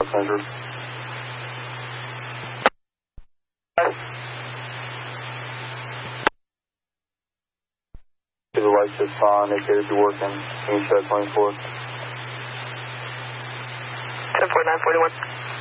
Center. The light just on, indicators you're working. Can you check 24? 10-49-41.